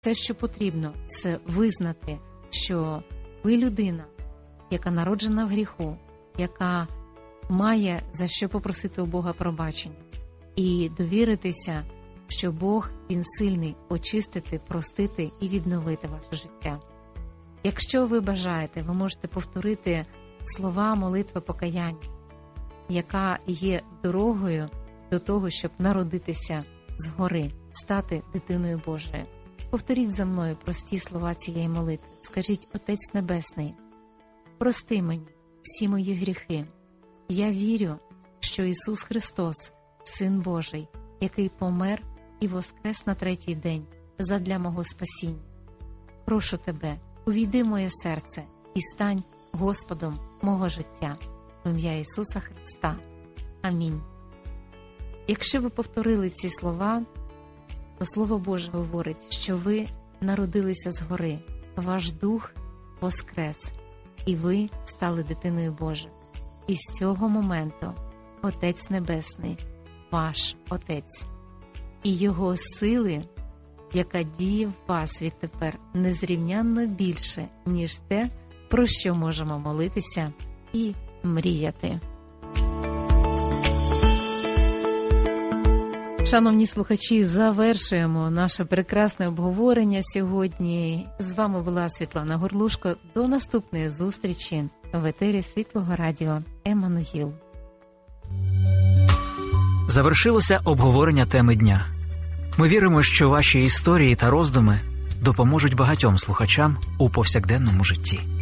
Все, що потрібно, це визнати, що ви людина, яка народжена в гріху, яка має за що попросити у Бога пробачення, і довіритися, що Бог, Він сильний очистити, простити і відновити ваше життя. Якщо ви бажаєте, ви можете повторити слова молитви покаяння, яка є дорогою до того, щоб народитися згори, стати дитиною Божою. Повторіть за мною прості слова цієї молитви. Скажіть: Отець Небесний, прости мені всі мої гріхи. Я вірю, що Ісус Христос, Син Божий, який помер і воскрес на третій день задля мого спасіння. Прошу Тебе, увійди в моє серце і стань Господом мого життя. В ім'я Ісуса Христа. Амінь. Якщо ви повторили ці слова, то Слово Боже говорить, що ви народилися згори, ваш дух воскрес, і ви стали дитиною Божою. І з цього моменту Отець Небесний – ваш Отець. І Його сили, яка діє в вас відтепер, незрівнянно більше, ніж те, про що можемо молитися і мріяти. Шановні слухачі, завершуємо наше прекрасне обговорення сьогодні. З вами була Світлана Горлушко. До наступної зустрічі в етері Світлого радіо «Еммануїл». Завершилося обговорення теми дня. Ми віримо, що ваші історії та роздуми допоможуть багатьом слухачам у повсякденному житті.